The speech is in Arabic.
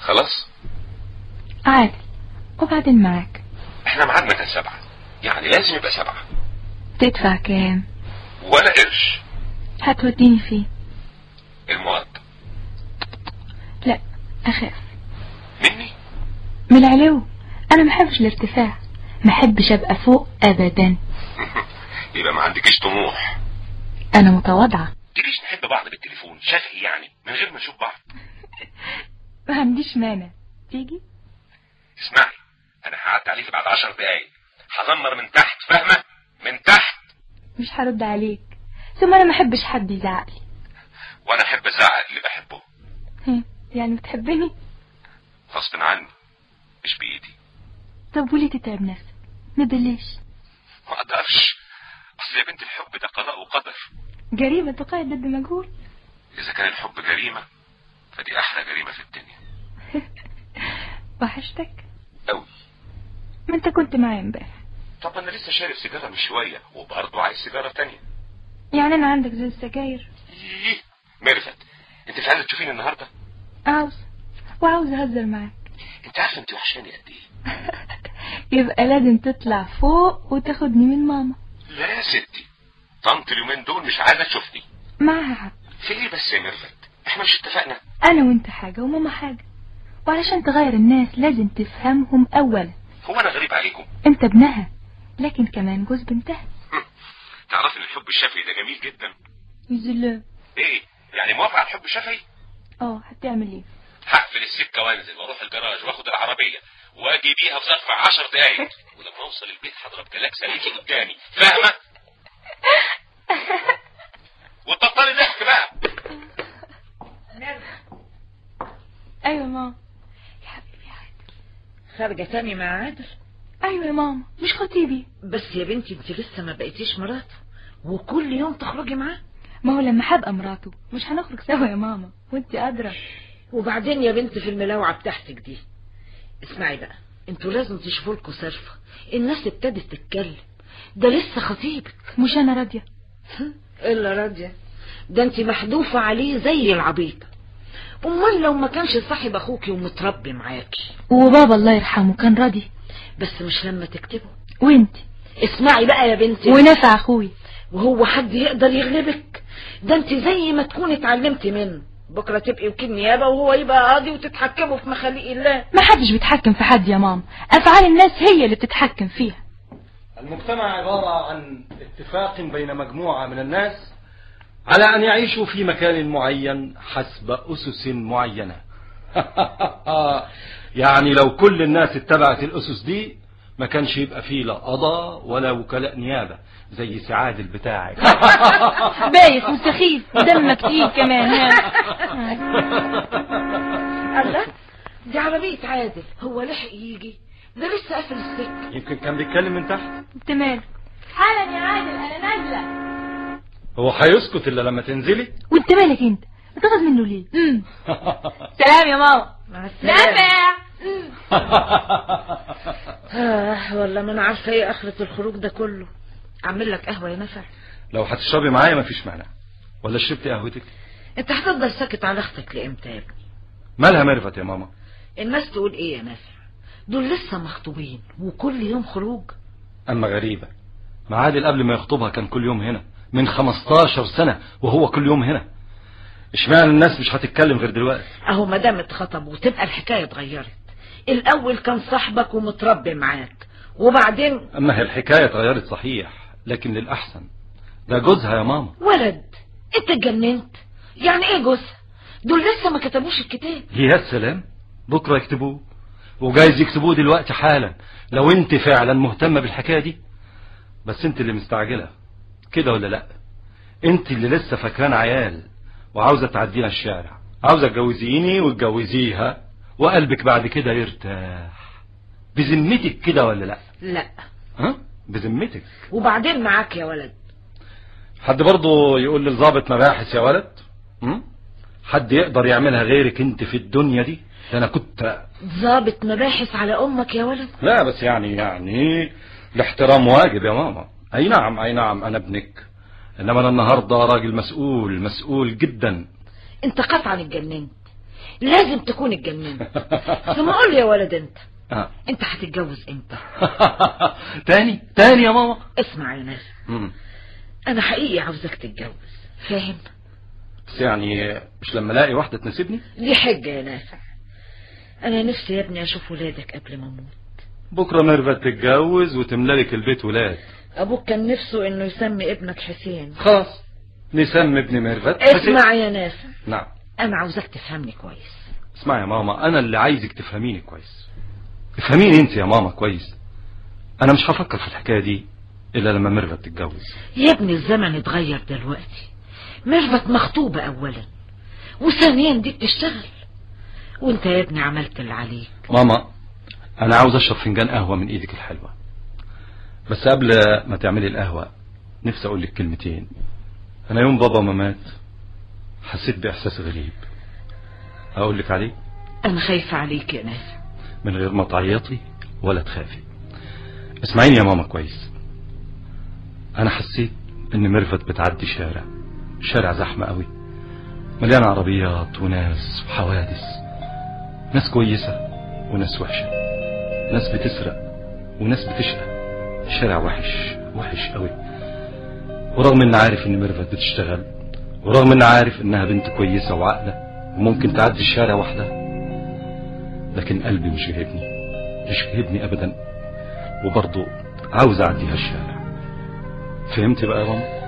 خلاص عادل، وبعدين معاك. احنا ميعادنا كان 7، يعني لازم يبقى 7. تدفع كام؟ ولا قرش. هتوديني فين؟ المقطم. لا، اخاف. مني؟ من العلو. انا محبش الارتفاع، محبش ابقى فوق ابدا. يبقى ما عندكش طموح. انا متواضعة. تجيش نحب بعض بالتليفون شفهي يعني من غير ما نشوف بعض؟ ما عنديش مانع. تيجي؟ اسمعي، انا هعدي عليك بعد 10 دقايق، هزمر من تحت، فاهمة؟ من تحت. مش هرد عليك، ثم انا ما احبش حد يزعقلي. وانا احب ازعق اللي بحبه. يعني بتحبني؟ غصب عني، مش بايدي. طب وليه تتعب نفسك؟ ما بلاش. ما اقدرش، اصل يا بنت الحب ده قضاء وقدر. جريمة تقاعد ضد مجهول. اذا كان الحب جريمة فدي احلى جريمة في الدنيا. وحشتك اوي. ما انت كنت معايا امبارح. طب انا لسه شارب سيجارة من شوية وبرضه عايز سيجارة تانية. يعني انا عندك زي السجاير؟ ايه ميرفت، انت مش عايزة تشوفيني النهاردة؟ وعاوز اهزر معاك. انت عارفة انت وحشاني قد ايه؟ يبقى لازم تطلع فوق وتاخدني من ماما. لا يا ستي، طنط اليومين دول مش عايزة تشوفني. معاها حق. في ايه بس يا ميرفت؟ احنا مش اتفقنا؟ انا وانت حاجة وماما حاجة، وعلشان تغير الناس لازم تفهمهم اولا. هو انا غريب عليكم؟ انت ابنها، لكن كمان جوز بنتها. تعرف ان الحب الشفهي ده جميل جدا. يزلا ايه يعني موافق على الحب الشفهي؟ هتعمل ايه؟ هقفل السكه وانزل واروح الجراج واخد العربيه واجي بيها في ظرف 10 دقايق، ولما اوصل البيت هضرب كلاكسه ليكي قدامي، فاهمه؟ وتبطلي ضحك بقى. ايوه ماما. يا حبيبي عادل. خارجه تاني مع عادل؟ ايوه يا ماما، مش خطيبي. بس يا بنتي انت لسه ما بقيتيش مراته، وكل يوم تخرجي معاه. ما هو لما هبقى مراته مش هنخرج سوا يا ماما، وانت قادره. وبعدين يا بنت في الملاوعه بتاعتك دي، اسمعي بقى، انتوا لازم تشوفوا لكم صرفه، الناس ابتدت تتكلم، ده لسه خطيبك. مش انا راضيه؟ الا راضيه؟ ده انت محدوفه عليه زي العبيطه. امال لو ما كانش صاحب اخوكي ومتربي معاكي؟ وبابا الله يرحمه كان راضي، بس مش لما تكتبه. وانت اسمعي بقى يا بنتي، ونفع اخوي، وهو حد يقدر يغلبك؟ ده انت زي ما تكوني اتعلمتي منه، بكره تبقي وكيل نيابه وهو يبقى قاضي وتتحكموا في مخاليق الله. ما حدش بيتحكم في حد يا ماما، افعال الناس هي اللي بتتحكم فيها. المجتمع عبارة عن اتفاق بين مجموعة من الناس على أن يعيشوا في مكان معين حسب أسس معينة. يعني لو كل الناس اتبعت الأسس دي ما كانش يبقى فيه لا قضاء ولا وكلاء نيابة زي سعادل بتاعك. بايخ وسخيف ودمك تقيل كمان يا الله، دي عربية عادل، هو لحق يجي؟ ده لسه قافل السكة. يمكن كان بيتكلم من تحت. انت مالك؟ حالا يا عادل انا نازله. هو هيسكت الا لما تنزلي؟ وانت مالك انت بتغض منه ليه؟ سلام يا ماما. مع السلامة. والله ما انا عارفه ايه اخرة الخروج ده كله. اعمل لك قهوه يا نفع؟ لو هتشربي معايا مفيش مانع، ولا شربتي قهوتك؟ انت هتفضل ساكت على اختك لامتى يا ابني؟ مالها ميرفت يا ماما؟ الناس تقول ايه يا نفع؟ دول لسه مخطوبين وكل يوم خروج. اما غريبة، ما عادل قبل ما يخطبها كان كل يوم هنا من 15 سنة وهو كل يوم هنا. اشمعنى الناس مش هتتكلم غير دلوقتي؟ اهو ما دام اتخطب وتبقى الحكاية اتغيرت. الاول كان صاحبك ومتربي معاك، وبعدين اما هي الحكاية اتغيرت صحيح لكن للأحسن. ده جوزها يا ماما. ولد انت اتجننت؟ يعني ايه جوزها؟ دول لسه ما كتبوش الكتاب. يا سلام، بكرة يكتبوه، وجايز يكتبوه دلوقتي حالا لو انت فعلا مهتمة بالحكاية دي. بس انت اللي مستعجلة كده ولا لا؟ انت اللي لسه فاكران عيال وعاوزة تعدينا الشارع، عاوزة تجوزيني وتجوزيها وقلبك بعد كده يرتاح. بذمتك كده ولا لا؟ لا. ها؟ بذمتك؟ وبعدين معاك يا ولد. حد برضو يقول للضابط مباحث يا ولد؟ حد يقدر يعملها غيرك انت في الدنيا دي؟ ده انا كنت ضابط مباحث على امك يا ولد؟ لا بس يعني الاحترام واجب يا ماما. اي نعم اي نعم انا ابنك، انما انا النهارده راجل مسؤول جدا. انت قطعا اتجننت. لازم تكون اتجننت. ثم قول لي يا ولد انت هتتجوز امتى؟ تاني يا ماما. اسمع يا نافع، انا حقيقي عاوزك تتجوز، فاهم؟ بس يعني مش لما الاقي واحدة تناسبني؟ دي حجة يا نافع. انا نفسي يا ابني اشوف ولادك قبل ما اموت. بكرة ميرفت تتجوز وتملك البيت ولاد. ابوك كان نفسه انه يسمي ابنك حسين. خلاص نسمي ابن ميرفت حسين. اسمع يا نافع. نعم. انا عاوزك تفهمني كويس. اسمع يا ماما، انا اللي عايزك تفهميني كويس. افهميني انت يا ماما كويس. انا مش هفكر في الحكاية دي الا لما ميرفت تتجوز. يا ابني الزمن اتغير دلوقتي. ميرفت مخطوبة اولا، وثانيا دي بتشتغل، وانت يا ابني عملت اللي عليك. ماما انا عاوز اشرب فنجان قهوة من ايدك الحلوة، بس قبل ما تعملي القهوة نفسي اقول لك كلمتين. انا يوم بابا ما مات حسيت باحساس غريب، اقول لك عليه؟ انا خايفة عليك يا نافع. من غير ما تعيطي ولا تخافي. اسمعيني يا ماما كويس. انا حسيت ان ميرفت بتعدي شارع زحمة قوي، مليان عربيات وناس وحوادث، ناس كويسة وناس وحشة، ناس بتسرق وناس بتشقى. شارع وحش قوي. ورغم ان عارف ان ميرفت بتشتغل، ورغم ان عارف انها بنت كويسة وعاقلة وممكن تعدي الشارع وحدها، لكن قلبي مش جايبني ابدا، وبرضه عاوز اعدي هالشارع. فهمتي بقى يا ماما؟